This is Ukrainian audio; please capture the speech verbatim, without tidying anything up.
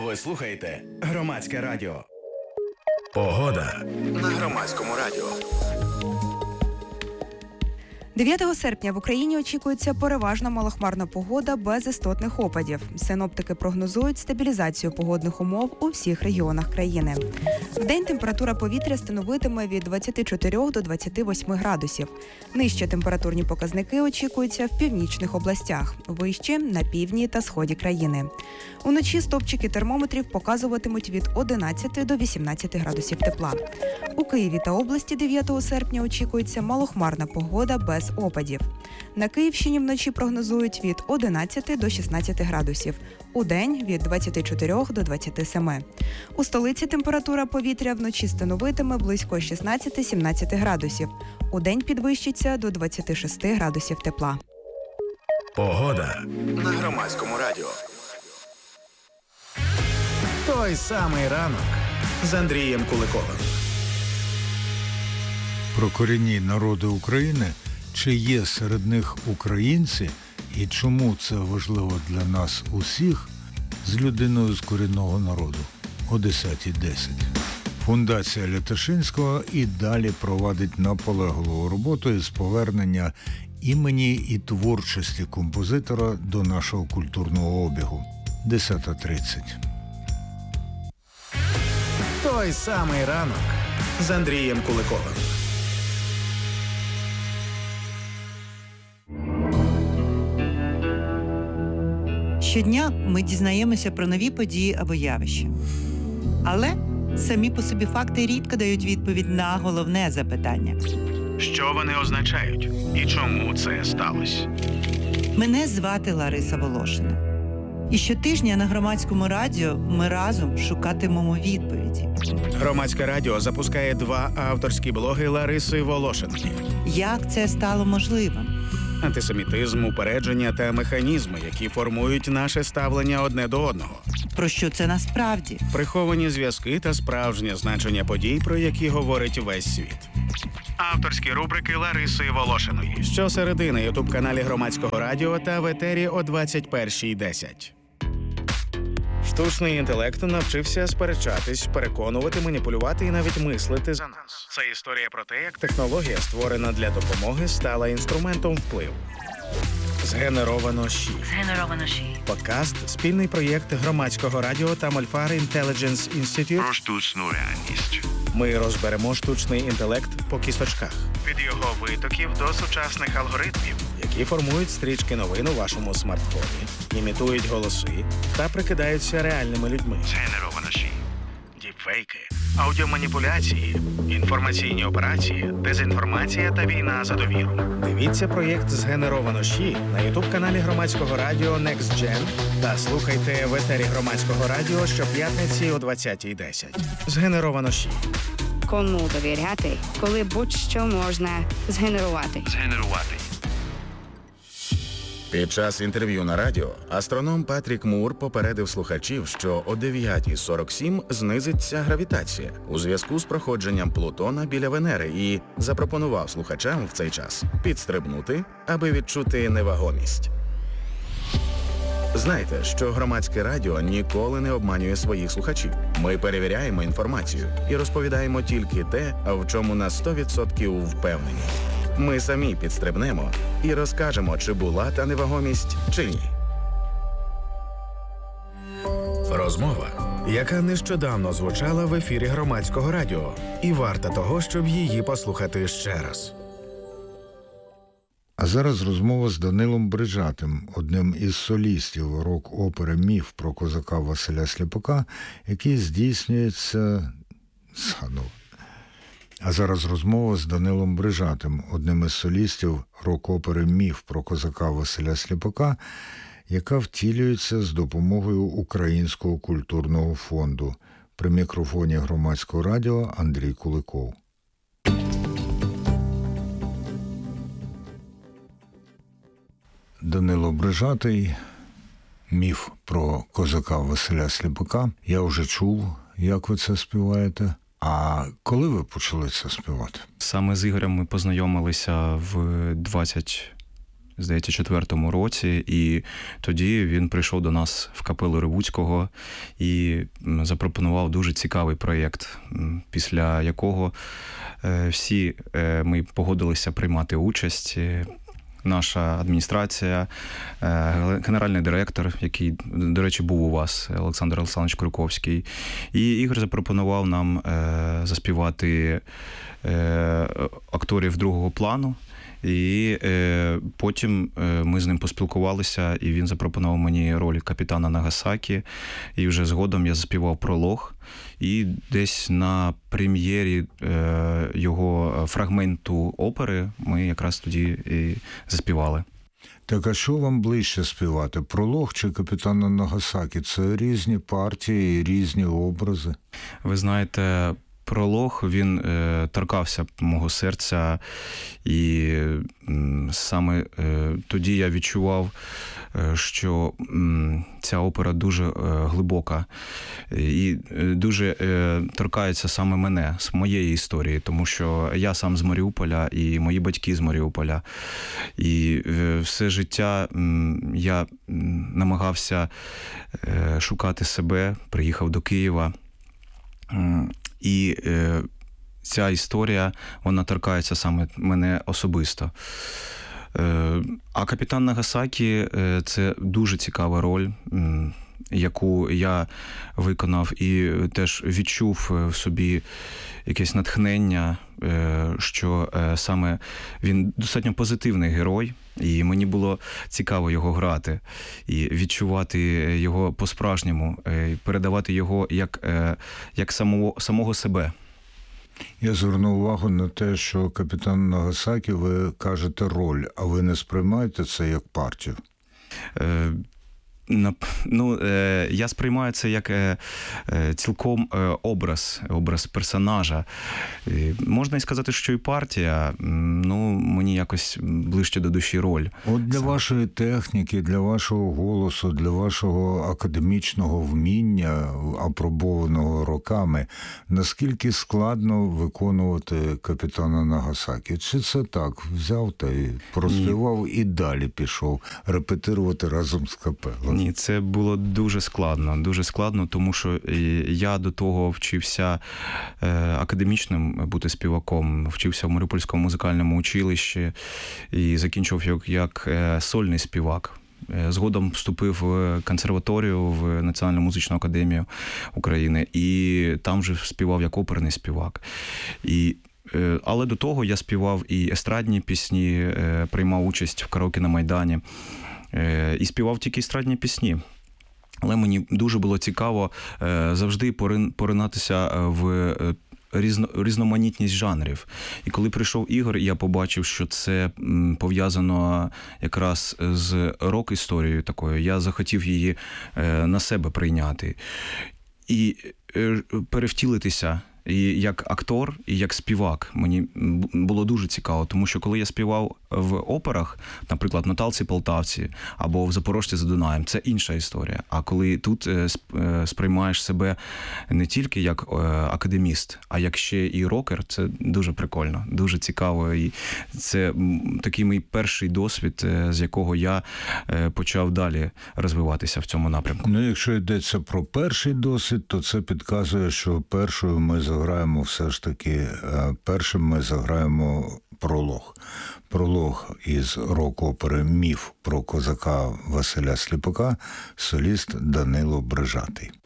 Ви слухаєте Громадське радіо. Погода на Громадському радіо. дев'ятого серпня в Україні очікується переважно малохмарна погода без істотних опадів. Синоптики прогнозують стабілізацію погодних умов у всіх регіонах країни. Вдень температура повітря становитиме від двадцяти чотирьох до двадцяти восьми градусів. Нижчі температурні показники очікуються в північних областях, вище – на півдні та сході країни. Уночі стопчики термометрів показуватимуть від одинадцяти до вісімнадцяти градусів тепла. У Києві та області дев'ятого серпня очікується малохмарна погода без опадів. На Київщині вночі прогнозують від одинадцяти до шістнадцяти градусів. Удень – від двадцяти чотирьох до двадцяти семи. У столиці температура повітря вночі становитиме близько шістнадцяти-сімнадцяти градусів. Удень підвищиться до двадцяти шести градусів тепла. Погода на Громадському радіо. Той самий ранок з Андрієм Куликовим. Про корінні народи України, чи є серед них українці і чому це важливо для нас усіх, з людиною з корінного народу о десятій десять. Фундація Лятошинського і далі провадить наполегливу роботу із повернення імені і творчості композитора до нашого культурного обігу. десята тридцять. Той самий ранок з Андрієм Куликовим. Щодня ми дізнаємося про нові події або явища. Але самі по собі факти рідко дають відповідь на головне запитання. Що вони означають і чому це сталося? Мене звати Лариса Волошина. І щотижня на Громадському радіо ми разом шукатимемо відповіді. Громадське радіо запускає два авторські блоги Лариси Волошиної. Як це стало можливим? Антисемітизм, упередження та механізми, які формують наше ставлення одне до одного. Про що це насправді? Приховані зв'язки та справжнє значення подій, про які говорить весь світ. Авторські рубрики Лариси Волошиної. Щосереди на ютуб-каналі Громадського радіо та в етері о двадцять першій десять. Штучний інтелект навчився сперечатись, переконувати, маніпулювати і навіть мислити за нас. Це історія про те, як Технологія, створена для допомоги, стала інструментом впливу. Згенеровано ЩІ. Згенеровано ЩІ. Подкаст – спільний проєкт Громадського радіо та Мольфар Intelligence Institute. про штучну реальність. Ми розберемо штучний інтелект по кісточках, Від його витоків до сучасних алгоритмів. які формують стрічки новин у вашому смартфоні, імітують голоси та прикидаються реальними людьми. Згенеровано ЩІ. Діпфейки, аудіоманіпуляції, інформаційні операції, дезінформація та війна за довіру. Дивіться проєкт «Згенеровано ЩІ» на ютуб-каналі Громадського радіо NextGen та слухайте в етері Громадського радіо щоп'ятниці о двадцятій десять. «Згенеровано ЩІ». Кому довіряти, коли будь-що можна згенерувати? Згенерувати. Під час інтерв'ю на радіо астроном Патрік Мур попередив слухачів, що о дев'ятій сорок сім знизиться гравітація у зв'язку з проходженням Плутона біля Венери і запропонував слухачам в цей час підстрибнути, аби відчути невагомість. Знайте, що Громадське радіо ніколи не обманює своїх слухачів. Ми перевіряємо інформацію і розповідаємо тільки те, в чому на сто відсотків впевнені. Ми самі підстрибнемо і розкажемо, чи була та невагомість, чи ні. Розмова, яка нещодавно звучала в ефірі Громадського радіо, і варта того, щоб її послухати ще раз. А зараз розмова з Данилом Брижатим, одним із солістів рок-опери «Міф» про козака Василя Сліпака, який здійснюється... Згадав. А зараз розмова з Данилом Брижатим, одним із солістів рок-опери «Міф» про козака Василя Сліпака, яка втілюється з допомогою Українського культурного фонду. При мікрофоні Громадського радіо Андрій Куликов. Данило Брижатий, «Міф» про козака Василя Сліпака. Я вже чув, як ви це співаєте. А коли ви почали це співати? Саме з Ігорем ми познайомилися в двадцять здається, четвертому році, і тоді він прийшов до нас в капелу Ревуцького і запропонував дуже цікавий проєкт, після якого всі ми погодилися приймати участь. Наша адміністрація, генеральний директор, який, до речі, був у вас, Олександр Олександрович Круковський. І Ігор запропонував нам заспівати акторів другого плану. І е, потім е, ми з ним поспілкувалися, і він запропонував мені роль капітана Нагасакі. І вже згодом я заспівав пролог. І десь на прем'єрі е, його фрагменту опери ми якраз тоді і заспівали. Так, а що вам ближче співати? Пролог чи капітана Нагасакі? Це різні партії, різні образи. Ви знаєте, пролог, він е, торкався мого серця, і м, саме е, тоді я відчував, е, що м, ця опера дуже е, глибока і е, дуже е, торкається саме мене, з моєї історії, тому що я сам з Маріуполя і мої батьки з Маріуполя. І е, все життя м, я м, намагався е, шукати себе, приїхав до Києва. І е, ця історія, вона торкається саме мене особисто. Е, а капітан Нагасакі е, – це дуже цікава роль, м, яку я виконав і теж відчув в собі якесь натхнення, е, що е, саме він достатньо позитивний герой, і мені було цікаво його грати і відчувати його по-справжньому, е, передавати його як, е, як самого, самого себе. Я звернув увагу на те, що капітан Нагасакі, ви кажете роль, а ви не сприймаєте це як партію? Е, Ну, е, я сприймаю це як е, е, цілком е, образ, образ персонажа. І можна і сказати, що і партія, ну, мені якось ближче до душі роль. От для вашої техніки, для вашого голосу, для вашого академічного вміння, апробованого роками, наскільки складно виконувати капітана Нагасакі? Чи це так, взяв та й проспівав і далі пішов репетирувати разом з капелою? Ні, це було дуже складно, дуже складно, тому що я до того вчився академічним бути співаком, вчився в Маріупольському музикальному училищі і закінчив як, як сольний співак. Згодом вступив в консерваторію, в Національну музичну академію України, і там же співав як оперний співак. І але до того я співав і естрадні пісні, приймав участь в караоке на Майдані. І співав тільки естрадні пісні. Але мені дуже було цікаво завжди поринатися в різно, різноманітність жанрів. І коли прийшов Ігор, я побачив, що це пов'язано якраз з рок-історією такою. Я захотів її на себе прийняти. І перевтілитися і як актор, і як співак. Мені було дуже цікаво, тому що коли я співав в операх, наприклад, «Наталці Полтавці» або в «Запорожці за Дунаєм», це інша історія. А коли тут сприймаєш себе не тільки як академіст, а як ще і рокер, це дуже прикольно, дуже цікаво. І це такий мій перший досвід, з якого я почав далі розвиватися в цьому напрямку. Ну, якщо йдеться про перший досвід, то це підказує, що першою ми заграємо все ж таки, першим ми заграємо пролог. Пролог із рок-опери «Міф» про козака Василя Сліпака, соліст Данило Брижатий.